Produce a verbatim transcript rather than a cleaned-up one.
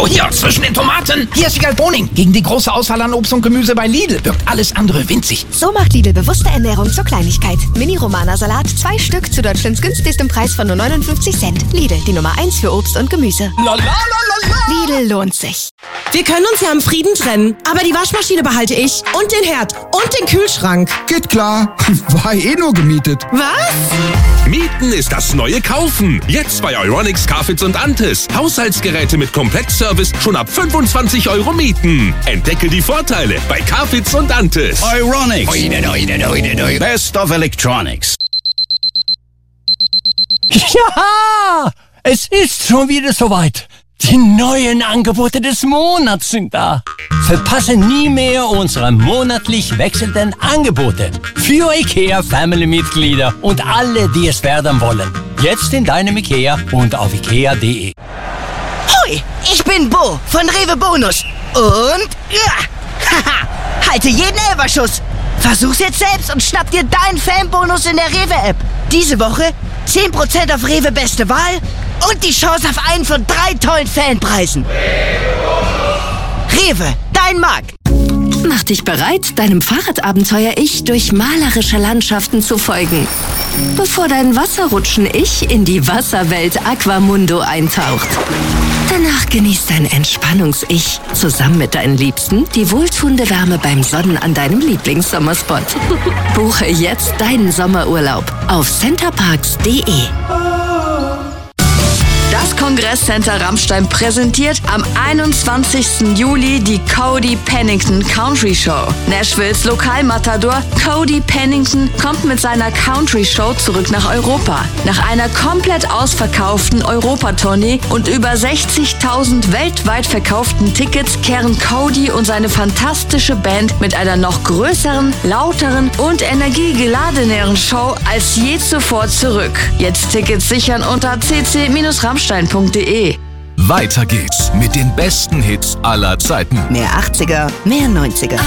Oh, hier, zwischen den Tomaten. Hier ist Wiegald Boning. Gegen die große Auswahl an Obst und Gemüse bei Lidl wirkt alles andere winzig. So macht Lidl bewusste Ernährung zur Kleinigkeit. Mini-Romana-Salat, zwei Stück zu Deutschlands günstigstem Preis von nur neunundfünfzig Cent. Lidl, die Nummer eins für Obst und Gemüse. La, la, la, la, la. Lidl lohnt sich. Wir können uns ja im Frieden trennen, aber die Waschmaschine behalte ich und den Herd und den Kühlschrank. Geht klar. War eh nur gemietet. Was? Mieten ist das neue Kaufen. Jetzt bei Euronics, Carfits und Antis. Haushaltsgeräte mit Komplettservice schon ab fünfundzwanzig Euro mieten. Entdecke die Vorteile bei Carfits und Antis. Euronics. Oide, oide, oide, oide. Best of Electronics. Ja, es ist schon wieder soweit. Die neuen Angebote des Monats sind da. Verpasse nie mehr unsere monatlich wechselnden Angebote für IKEA Family-Mitglieder und alle, die es werden wollen. Jetzt in deinem IKEA und auf ikea punkt de. Hoi, ich bin Bo von Rewe Bonus. Und ja, haha, halte jeden Elberschuss. Versuch's jetzt selbst und schnapp dir deinen Fanbonus in der Rewe-App. Diese Woche zehn Prozent auf Rewe Beste Wahl und die Chance auf einen von drei tollen Fanpreisen. Rewe, dein Markt. Mach dich bereit, deinem Fahrradabenteuer-Ich durch malerische Landschaften zu folgen. Bevor dein Wasserrutschen-Ich in die Wasserwelt Aquamundo eintaucht. Danach genießt dein Entspannungs-Ich zusammen mit deinen Liebsten die wohltuende Wärme beim Sonnen an deinem Lieblingssommerspot. Buche jetzt deinen Sommerurlaub auf centerparks punkt de. Das Kongresscenter Rammstein präsentiert am einundzwanzigsten Juli die Cody Pennington Country Show. Nashvilles Lokalmatador Cody Pennington kommt mit seiner Country Show zurück nach Europa. Nach einer komplett ausverkauften Europatournee und über sechzigtausend weltweit verkauften Tickets kehren Cody und seine fantastische Band mit einer noch größeren, lauteren und energiegeladeneren Show als je zuvor zurück. Jetzt Tickets sichern unter c c rammstein punkt de. Weiter geht's mit den besten Hits aller Zeiten. Mehr achtziger, mehr neunziger.